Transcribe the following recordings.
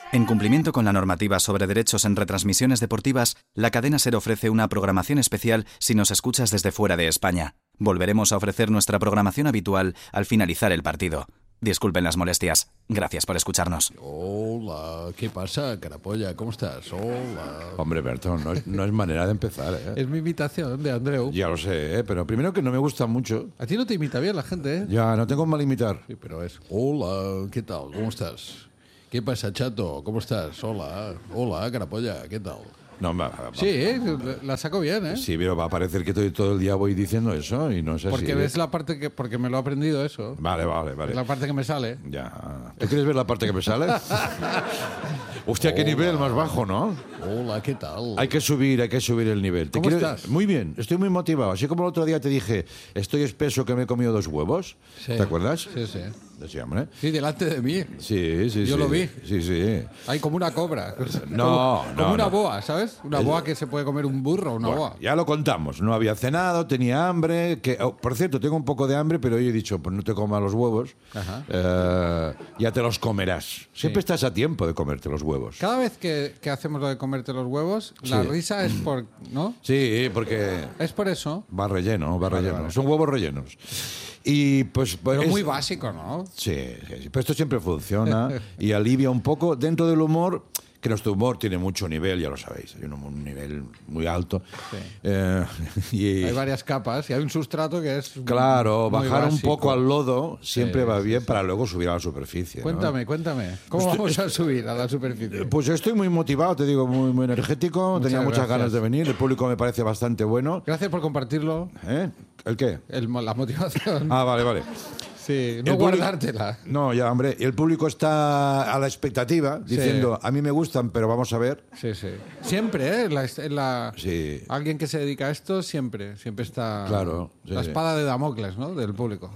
En cumplimiento con la normativa sobre derechos en retransmisiones deportivas, la cadena SER ofrece una programación especial si nos escuchas desde fuera de España. Volveremos a ofrecer nuestra programación habitual al finalizar el partido. Disculpen las molestias. Gracias por escucharnos. Hola, ¿qué pasa, carapolla? ¿Cómo estás? Hola. Hombre, Bertón, no es manera de empezar, ¿eh? Es mi imitación de Andreu. Ya lo sé, ¿eh? Pero primero que no me gusta mucho. A ti no te imita bien la gente, ¿eh? Ya, no tengo mal imitar. Sí, pero es... Hola, ¿qué tal? ¿Cómo estás? ¿Qué pasa, chato? ¿Cómo estás? Hola, hola, carapolla, ¿qué tal? No, Sí, la saco bien, ¿eh? Sí, pero va a parecer que todo el día voy diciendo eso y no es así. Porque ves la parte que... Porque me lo he aprendido eso. Vale. Es la parte que me sale. Ya. ¿Tú quieres ver la parte que me sale? Hostia, qué nivel más bajo, ¿no? Hola, ¿qué tal? Hay que subir el nivel. ¿Cómo estás? Muy bien, estoy muy motivado. Así como el otro día te dije, estoy espeso que me he comido 2 huevos. Sí. ¿Te acuerdas? Sí, sí. Sí, hombre. Sí, delante de mí. Sí. Yo lo vi. Sí. Hay como una cobra. Como una boa, ¿sabes? Una boa que se puede comer un burro, una boa. Ya lo contamos. No había cenado, tenía hambre. Por cierto, tengo un poco de hambre, pero hoy he dicho, pues no te comas los huevos. Ya te los comerás. Siempre estás a tiempo de comerte los huevos. Cada vez que hacemos lo de comerte los huevos, la risa es por... ¿no? Sí, porque... Es por eso. Va relleno. Son huevos rellenos. Y pues Pero muy básico, ¿no? Sí. Pero esto siempre funciona y alivia un poco dentro del humor, que nuestro humor tiene mucho nivel, ya lo sabéis, hay un nivel muy alto. Sí. Hay varias capas y hay un sustrato que es claro, muy bajar básico. Un poco al lodo siempre va bien para luego subir a la superficie. Cuéntame. ¿Cómo vamos a subir a la superficie? Pues estoy muy motivado, te digo, muy energético. Tenía muchas ganas de venir. El público me parece bastante bueno. Gracias por compartirlo. ¿El qué? La motivación. Vale. Sí, no guardártela. No, ya, hombre. El público está a la expectativa, diciendo, a mí me gustan, pero vamos a ver. Sí. Siempre, ¿eh? Sí. Alguien que se dedica a esto siempre está... Claro. La espada de Damocles, ¿no? Del público.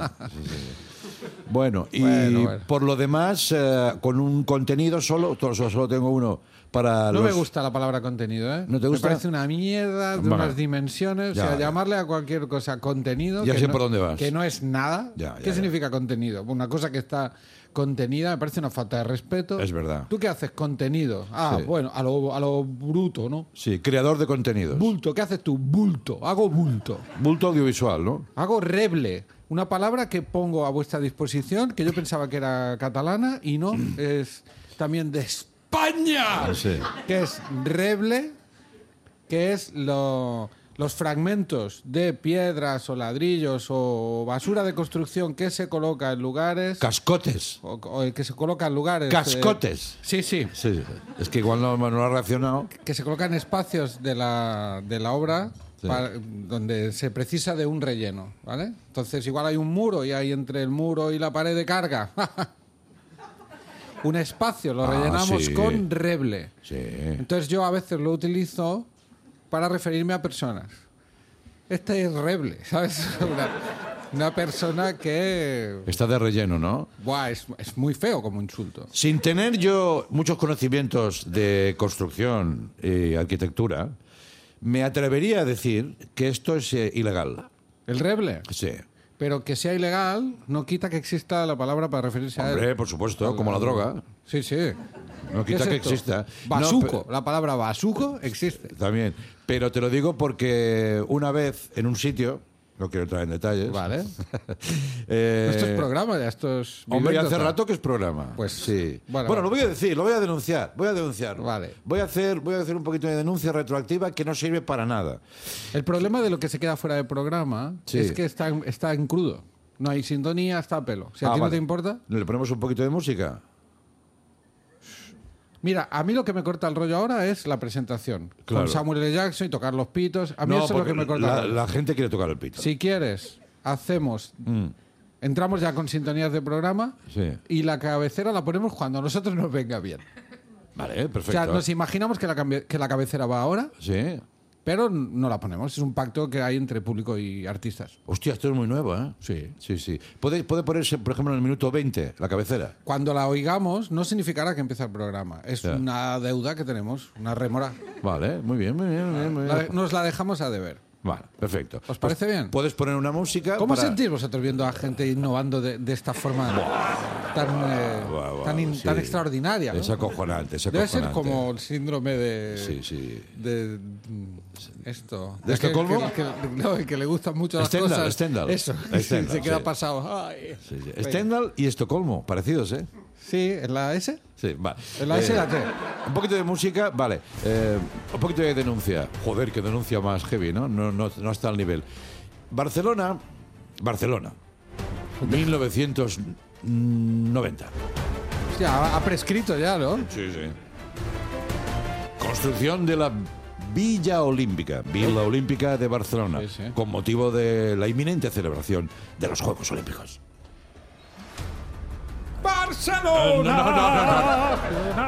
Sí. Bueno, y bueno. Por lo demás, con un contenido solo tengo uno para No me gusta la palabra contenido, ¿eh? ¿No te gusta? Me parece una mierda de unas dimensiones. Ya, o sea, llamarle a cualquier cosa contenido... Ya que sé no, por dónde vas. Que no es nada. ¿Qué significa contenido? Una cosa que está contenida me parece una falta de respeto. Es verdad. ¿Tú qué haces? Contenido. Bueno, a lo bruto, ¿no? Sí, creador de contenidos. Bulto. ¿Qué haces tú? Bulto. Hago bulto. Bulto audiovisual, ¿no? Hago reble. Una palabra que pongo a vuestra disposición, que yo pensaba que era catalana y no, es también de España. Sí. Que es reble, que es los fragmentos de piedras o ladrillos o basura de construcción que se coloca en lugares... Cascotes. O que se coloca en lugares... Cascotes. Sí. Sí. Es que igual no ha reaccionado. Que se colocan en espacios de la obra... Sí. Donde se precisa de un relleno, ¿vale? Entonces igual hay un muro y hay entre el muro y la pared de carga un espacio, lo rellenamos con reble. Sí. Entonces yo a veces lo utilizo para referirme a personas. Este es reble, ¿sabes? Una persona que... Está de relleno, ¿no? Buah, es muy feo como insulto. Sin tener yo muchos conocimientos de construcción y arquitectura, me atrevería a decir que esto es ilegal. ¿El reble? Sí. Pero que sea ilegal no quita que exista la palabra para referirse a él. Hombre, por supuesto, como la droga. Sí. No quita que exista. Basuco. No, la palabra basuco existe. También. Pero te lo digo porque una vez en un sitio, no quiero entrar en detalles. Vale. Esto es programa, ya esto es... Hombre, ya hace rato que es programa. Pues sí. Bueno, lo voy a decir, lo voy a denunciar. Vale. Voy a hacer un poquito de denuncia retroactiva que no sirve para nada. El problema de lo que se queda fuera del programa es que está en crudo. No hay sintonía, está a pelo. Si a ti no te importa... ¿Le ponemos un poquito de música? Mira, a mí lo que me corta el rollo ahora es la presentación. Claro. Con Samuel L. Jackson y tocar los pitos. A mí eso es lo que me corta el rollo. La gente quiere tocar el pito. Si quieres, hacemos... Entramos ya con sintonías de programa y la cabecera la ponemos cuando a nosotros nos venga bien. Vale, perfecto. O sea, nos imaginamos que la cabecera va ahora, sí, pero no la ponemos. Es un pacto que hay entre público y artistas. Hostia, esto es muy nuevo, ¿eh? Sí. Puede ponerse, por ejemplo, en el minuto 20, la cabecera. Cuando la oigamos, no significará que empieza el programa. Es una deuda que tenemos, una rémora. Vale, muy bien. Nos la dejamos a deber. Vale, perfecto. ¿Os parece bien? Puedes poner una música. ¿Cómo sentís vosotros viendo a gente innovando de esta forma tan extraordinaria? ¿no? Es acojonante, Debe ser como el síndrome de... Sí. de esto. ¿De Estocolmo? Que le gustan mucho las Stendhal, cosas. Stendhal. Eso. Stendhal, se queda sí. pasado. Ay. Sí. Stendhal y Estocolmo, parecidos, ¿eh? Sí, ¿en la S? Sí, vale. ¿En la S y la T? Un poquito de música, vale. Un poquito de denuncia. Joder, que denuncia más heavy, ¿no? No está al nivel. Barcelona, 1990. Hostia, ha prescrito ya, ¿no? Sí. Construcción de la Villa Olímpica de Barcelona, Sí. con motivo de la inminente celebración de los Juegos Olímpicos. ¡Barcelona!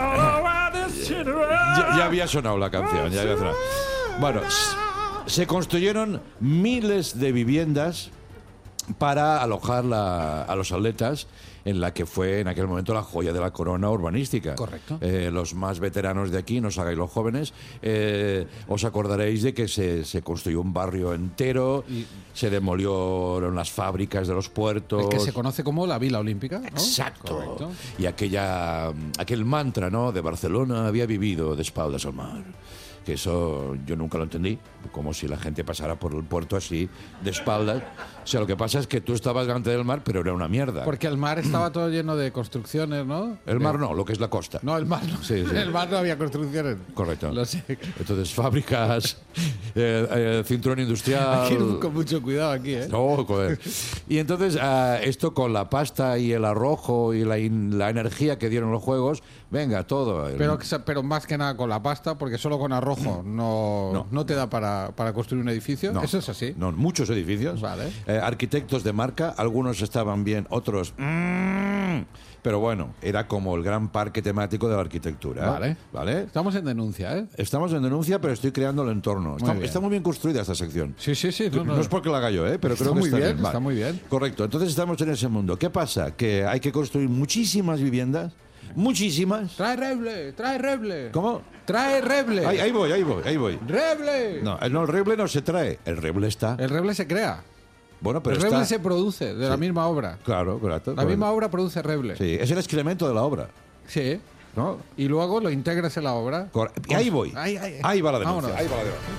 Ya había sonado la canción, ya había sonado. Bueno, se construyeron miles de viviendas para alojar a los atletas en la que fue en aquel momento la joya de la corona urbanística. Correcto. Los más veteranos de aquí, no os hagáis los jóvenes, os acordaréis de que se construyó un barrio entero, se demolieron las fábricas de los puertos. El que se conoce como la Vila Olímpica, ¿no? Exacto. Correcto. Y aquel mantra, ¿no?, de Barcelona había vivido de espaldas al mar. Que eso yo nunca lo entendí, como si la gente pasara por el puerto así, de espaldas. O sea, lo que pasa es que tú estabas delante del mar, pero era una mierda. Porque el mar estaba todo lleno de construcciones, ¿no? El mar no, lo que es la costa. No, el mar no. Sí. En el mar no había construcciones. Correcto. Lo sé. Entonces, fábricas, cinturón industrial... Hay que ir con mucho cuidado aquí, ¿eh? No, joder. Y entonces, esto con la pasta y el arrojo y la energía que dieron los juegos, venga, todo. Pero más que nada con la pasta, porque solo con arrojo no te da para construir un edificio. No. Eso es así. No, muchos edificios. Vale. Arquitectos de marca, algunos estaban bien, otros... pero bueno, era como el gran parque temático de la arquitectura. ¿Vale? Estamos en denuncia, ¿eh? Estamos en denuncia, pero estoy creando el entorno. Muy Está muy bien construida esta sección. Sí. No es porque la haga yo, pero creo que muy bien. Vale. Está muy bien. Correcto, entonces estamos en ese mundo. ¿Qué pasa? Que hay que construir muchísimas viviendas. Muchísimas. Trae reble. ¿Cómo? Trae reble. Ahí voy. ¡Reble! No, el reble no se trae, el reble está. El reble se crea. Bueno, pero El reble está... se produce de la misma obra. Claro, correcto. La misma obra produce reble. Sí, es el excremento de la obra, Sí. ¿no? Y luego lo integras en la obra. Y ahí voy. Ahí va la denuncia. Vámonos. Ahí va la denuncia.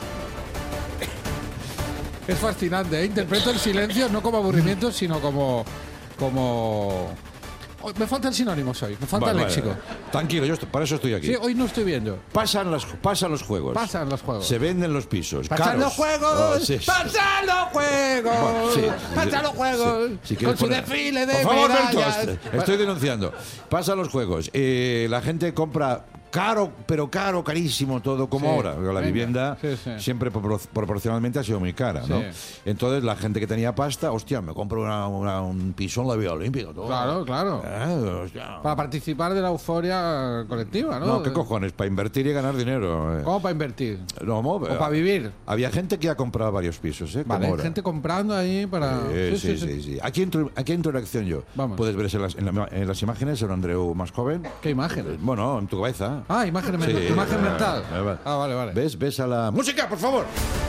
Es fascinante, ¿eh? Interpreto el silencio no como aburrimiento, sino como... Oh, me falta el sinónimo hoy, me falta el léxico. Tranquilo, para eso estoy aquí. Sí, hoy no estoy viendo. Pasan los juegos. Pasan los juegos. Se venden los pisos. ¡Pasan caros. los juegos! Oh, sí. ¡Pasan los juegos! Bueno, sí. ¡Pasan los juegos! Si Con quieres su poner- desfile de Por favor, medallas. Berto, estoy denunciando. Pasan los juegos. La gente compra caro, pero carísimo todo, como Sí, ahora. La venga. vivienda Sí. siempre proporcionalmente ha sido muy cara, ¿no? Sí. Entonces la gente que tenía pasta, hostia, me compro un piso en la Villa Olímpica. Todo. Claro. Hostia. Para participar de la euforia colectiva, ¿no? No, ¿qué cojones? Para invertir y ganar dinero. ¿Cómo para invertir? No, ¿O para vivir? Había gente que ha comprado varios pisos, ¿eh? Vale, Como ahora. gente comprando ahí para... Sí. Aquí entro en acción yo. Vamos. Puedes ver en las imágenes el Andreu más joven. ¿Qué imagen? Bueno, en tu cabeza. Imagen Sí. imagen mental. Vale. Vale. ¿Ves a la... ¡Música, por favor!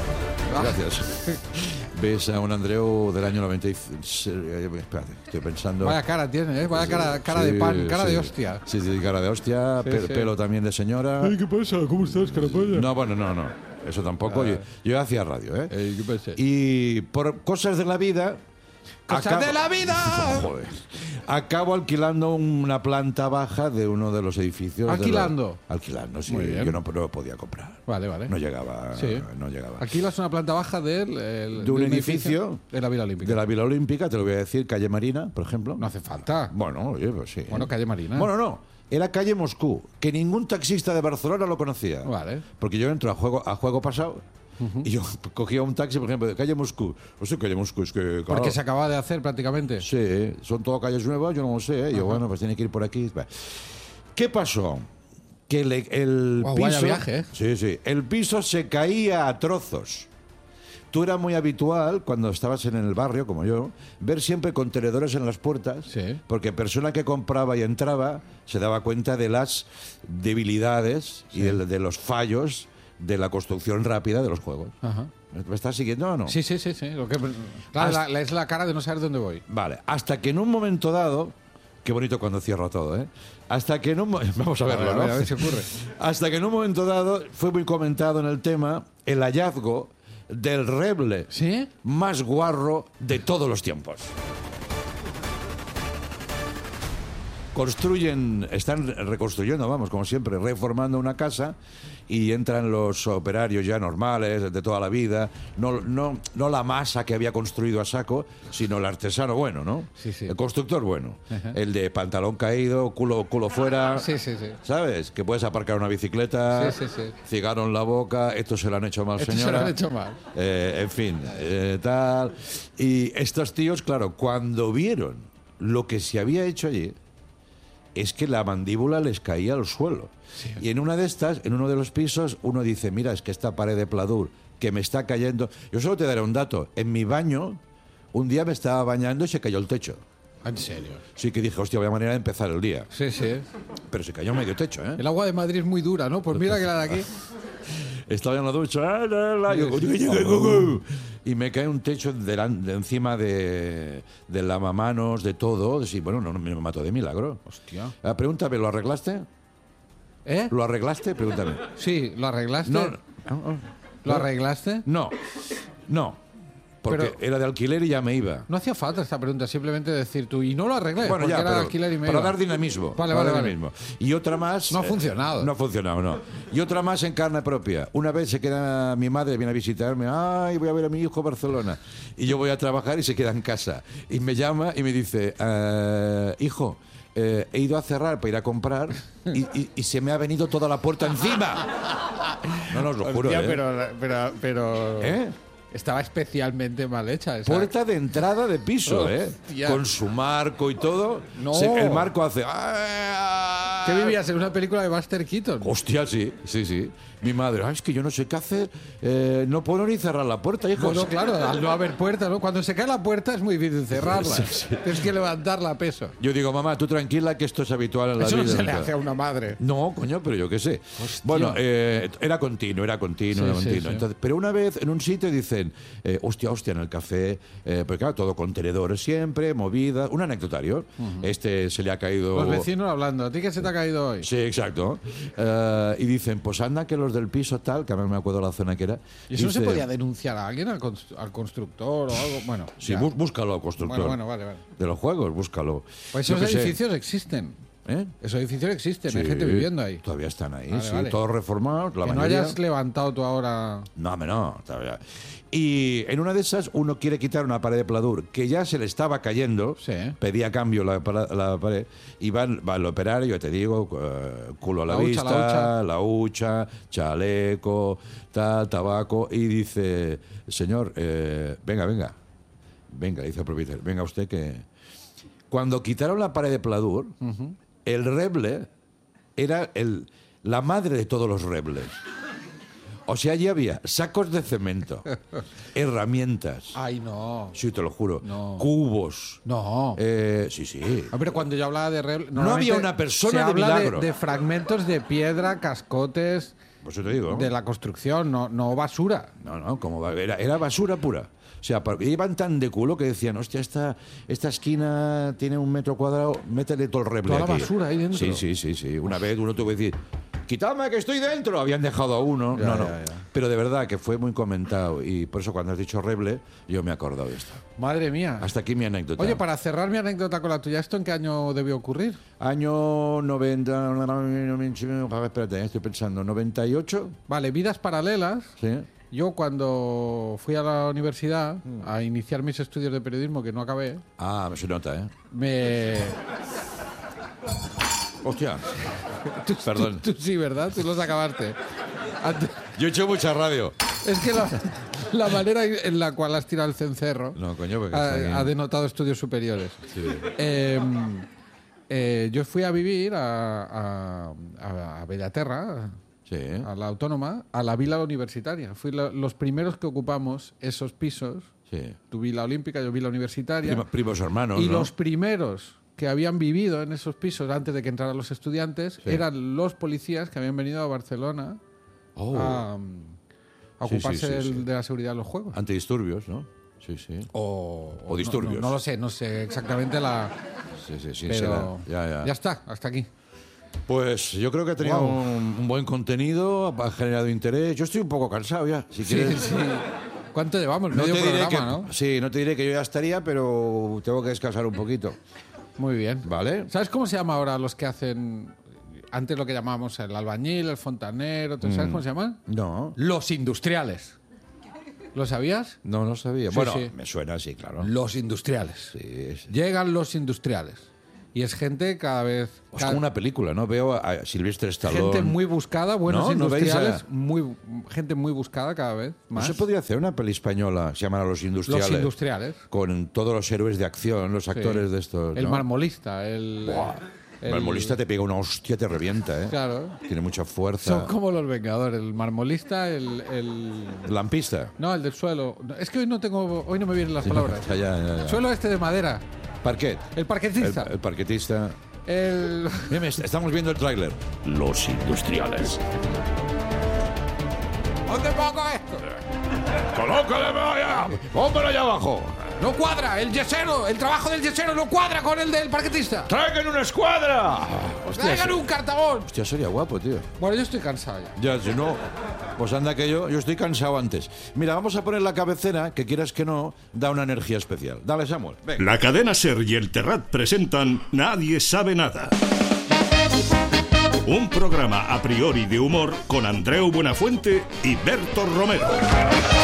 Gracias. Ves a un Andreu del año 96... Espérate, estoy pensando... Vaya cara tiene, ¿eh? Vaya cara de pan, cara de hostia. Sí, cara de hostia, Sí. pelo también de señora. ¿qué pasa? ¿Cómo estás, carapaya? No, bueno, no. Eso tampoco. Yo hacía radio, ¿eh? ¿Qué pasa? Y por cosas de la vida... ¡Cosas de la vida! Joder. Acabo alquilando una planta baja de uno de los edificios. ¿Alquilando? Alquilando, sí. Muy bien. Yo no podía comprar. Vale. No llegaba. Sí. No llegaba. Alquilas una planta baja de un edificio de la Vila Olímpica. De la Vila Olímpica, te lo voy a decir, calle Marina, por ejemplo. No hace falta. Bueno, oye, pues sí. Bueno, calle Marina. Bueno, no. Era calle Moscú, que ningún taxista de Barcelona lo conocía. Vale. Porque yo entro a juego pasado. Y yo cogía un taxi, por ejemplo, de calle Moscú. O sea, calle Moscú es que... Claro, Porque se acababa de hacer prácticamente. sí, son todo calles nuevas, yo no lo sé. Yo, bueno, pues tiene que ir por aquí. ¿Qué pasó? Que el Wow, piso... vaya viaje, ¿eh? Sí. El piso se caía a trozos. Tú era muy habitual, cuando estabas en el barrio, como yo, ver siempre contenedores en las puertas, Sí. porque persona que compraba y entraba se daba cuenta de las debilidades y de los fallos de la construcción rápida de los juegos. Ajá. ¿Me estás siguiendo o no? Sí. Claro, es la cara de no saber dónde voy. Vale, hasta que en un momento dado... Qué bonito cuando cierro todo, ¿eh? Hasta que en un... Vamos a verlo, ¿no? A ver si ocurre. Hasta que en un momento dado fue muy comentado en el tema el hallazgo del reble ¿Sí? más guarro de todos los tiempos. Están reconstruyendo, vamos, como siempre, reformando una casa y entran los operarios ya normales de toda la vida, no la masa que había construido a saco, sino el artesano bueno, ¿no? Sí. El constructor bueno. Ajá. El de pantalón caído, culo fuera. Sí. ¿Sabes? Que puedes aparcar una bicicleta, Sí. cigarro en la boca, esto se lo han hecho mal, Esto señora. se lo han hecho mal. En fin, tal. Y estos tíos, claro, cuando vieron lo que se había hecho allí, es que la mandíbula les caía al suelo. Sí. Y en una de estas, en uno de los pisos, uno dice, mira, es que esta pared de pladur que me está cayendo... Yo solo te daré un dato. En mi baño, un día me estaba bañando y se cayó el techo. ¿En serio? Sí que dije, hostia, vaya manera de empezar el día. Sí. Pero se cayó medio techo, ¿eh? El agua de Madrid es muy dura, ¿no? Pues mira que la de aquí... Estaba en la ducha y me cae un techo de encima de lavamanos, de todo. Sí, bueno, no me mató de milagro. Hostia. Pregúntame, ¿lo arreglaste? ¿Eh? ¿Lo arreglaste? Pregúntame. Sí, ¿lo arreglaste? No. ¿Lo arreglaste? No. Porque Pero- era de alquiler y ya me iba. No hacía falta esta pregunta, simplemente decir tú, y no lo arreglé, Bueno, porque ya, era de pero alquiler y me para iba. dar dinamismo. Vale, para dar vale. dinamismo. Y otra más... No ha funcionado. No ha funcionado, no. Y otra más en carne propia. Una vez se queda mi madre, viene a visitarme, ay, voy a ver a mi hijo a Barcelona. Y yo voy a trabajar y se queda en casa. Y me llama y me dice, hijo, he ido a cerrar para ir a comprar y se me ha venido toda la puerta encima. No, os lo juro, Hostia, ¿eh? pero ¿Eh? estaba especialmente mal hecha esa. Puerta de entrada de piso, Hostia. Con su marco y todo. No. El marco hace... ¿Qué vivías en una película de Buster Keaton? Hostia, sí. Mi madre, es que yo no sé qué hacer, no puedo ni cerrar la puerta, hijo. Bueno, claro, al no haber puerta, ¿no? Cuando se cae la puerta es muy difícil cerrarla. Sí. Tienes que levantarla a peso. Yo digo, mamá, tú tranquila que esto es habitual en la Eso vida. no se le hace a una madre. No, coño, pero yo qué sé. Hostia. Bueno, era continuo. Sí. Entonces, pero una vez en un sitio dicen, hostia, en el café, porque claro, todo contenedores siempre, movidas, un anecdotario. Se le ha caído... Los vecinos hablando, ¿a ti qué se te ha caído hoy? Sí, exacto. Y dicen, pues anda que los del piso tal, que a mí me acuerdo la zona que era. ¿Y eso no se dice, podía denunciar a alguien, al constructor o algo? Bueno, Sí, ya. búscalo, constructor. Bueno, vale. De los juegos, búscalo. Pues Yo esos qué sé. edificios existen. ¿Eh? Esos edificios existen, hay Sí, gente viviendo ahí. Todavía están ahí, Vale, sí, vale. todos reformados, la Que no mayoría. hayas levantado tú ahora... No, todavía. Y en una de esas uno quiere quitar una pared de pladur que ya se le estaba cayendo, Sí. pedía cambio la pared, y va el operario, ya te digo, culo a la, La hucha, vista, la hucha, chaleco, tal, tabaco, y dice, señor, venga, dice el propietario, venga usted que... Cuando quitaron la pared de pladur, el reble era la madre de todos los rebles. O sea, allí había sacos de cemento, herramientas, Ay, no. sí, te lo juro, No. cubos. No. Sí. Ah, pero cuando yo hablaba de reble... No había una persona se de habla milagro. de fragmentos de piedra, cascotes Por eso te digo. de la construcción, no basura. No, como era basura pura. O sea, iban tan de culo que decían, hostia, esta esquina tiene 1 metro cuadrado, métele todo el reble Toda la aquí. basura ahí dentro. Sí. Una vez uno tuvo que decir, quítame que estoy dentro. Habían dejado a uno. Ya, no. ya. Pero de verdad que fue muy comentado. Y por eso cuando has dicho reble, yo me he acordado de esto. Madre mía. Hasta aquí mi anécdota. Oye, para cerrar mi anécdota con la tuya, ¿esto en qué año debió ocurrir? Año 90... Espérate, estoy pensando. ¿98? Vale, vidas paralelas. Sí. Yo cuando fui a la universidad a iniciar mis estudios de periodismo, que no acabé, Ah, se nota, ¿eh? me... Hostia. Perdón. Tú sí, ¿verdad? Tú los acabaste. Yo he hecho mucha radio. Es que la manera en la cual has tirado el cencerro No, coño, porque está bien. ha denotado estudios superiores. Sí. Yo fui a vivir a Bellaterra, Sí. a la Autónoma, a la Vila Universitaria. Fui los primeros que ocupamos esos pisos. Sí. Tu Vila Olímpica, yo Vila Universitaria. Primos hermanos, Y ¿no? los primeros que habían vivido en esos pisos antes de que entraran los estudiantes Sí. eran los policías que habían venido a Barcelona a ocuparse sí. de la seguridad de los juegos. Antidisturbios, ¿no? Sí. O disturbios. No lo sé, no sé exactamente la... Sí, pero ya. Ya está, hasta aquí. Pues yo creo que ha tenido un buen contenido, ha generado interés. Yo estoy un poco cansado ya, si quieres. Sí. ¿Cuánto llevamos? No Medio te diré programa, ¿no? Sí, no te diré que yo ya estaría, pero tengo que descansar un poquito. Muy bien. ¿Vale? ¿Sabes cómo se llama ahora los que hacen... Antes lo que llamábamos el albañil, el fontanero, ¿sabes cómo se llaman? No. Los industriales. ¿Lo sabías? No sabía. Sí, Bueno, sí. me suena así, claro. Los industriales. Sí. Llegan los industriales. Y es gente cada vez... Es como una película, ¿no? Veo a Sylvester Stallone. Gente muy buscada, buenos ¿No? ¿No veis industriales, gente muy buscada cada vez más. ¿No se podría hacer una peli española, se llamará Los Industriales? Los industriales. Con todos los héroes de acción, los actores de estos, El ¿no? marmolista, El marmolista te pega una hostia, te revienta, ¿eh? Claro. Tiene mucha fuerza. Son como los Vengadores, el marmolista, el... Lampista. No, el del suelo. Es que hoy no me vienen las palabras. Ya. Suelo este de madera. Parquet. El parquetista. El parquetista. El... Mira, estamos viendo el tráiler. Los Industriales. ¿Dónde pongo esto? ¡Colócale, vaya! ¡Póngalo allá abajo! No cuadra, el yesero, el trabajo del yesero no cuadra con el del parquetista. ¡Traigan una escuadra! Traigan un cartabón. Hostia, sería guapo, tío. Bueno, yo estoy cansado ya. Ya, si no, pues anda que yo estoy cansado antes. Mira, vamos a poner la cabecera, que quieras que no, da una energía especial. Dale, Samuel. Venga. La cadena SER y el Terrat presentan Nadie sabe nada. Un programa a priori de humor con Andreu Buenafuente y Berto Romero.